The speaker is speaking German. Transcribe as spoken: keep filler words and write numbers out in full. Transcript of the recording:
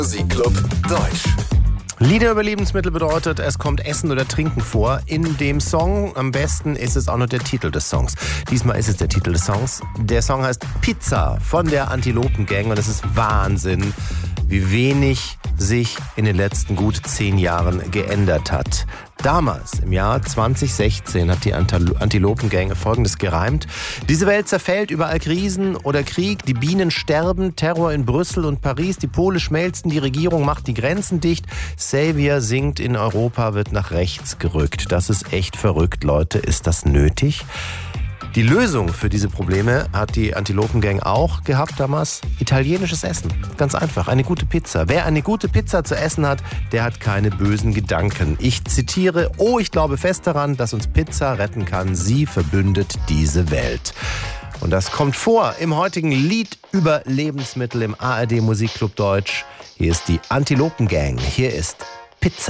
Musikclub Deutsch. Lieder über Lebensmittel bedeutet, es kommt Essen oder Trinken vor. In dem Song, am besten ist es auch noch der Titel des Songs. Diesmal ist es der Titel des Songs. Der Song heißt Pizza von der Antilopen Gang und es ist Wahnsinn, wie wenig sich in den letzten gut zehn Jahren geändert hat. Damals, im Jahr zwanzig sechzehn, hat die Antilopen Gang Folgendes gereimt. Diese Welt zerfällt, überall Krisen oder Krieg, die Bienen sterben, Terror in Brüssel und Paris, die Pole schmelzen, die Regierung macht die Grenzen dicht, Xavier singt, in Europa wird nach rechts gerückt. Das ist echt verrückt, Leute. Ist das nötig? Die Lösung für diese Probleme hat die Antilopen Gang auch gehabt damals. Italienisches Essen. Ganz einfach. Eine gute Pizza. Wer eine gute Pizza zu essen hat, der hat keine bösen Gedanken. Ich zitiere, oh, ich glaube fest daran, dass uns Pizza retten kann. Sie verbündet diese Welt. Und das kommt vor im heutigen Lied über Lebensmittel im A R D Musikclub Deutsch. Hier ist die Antilopen Gang. Hier ist Pizza.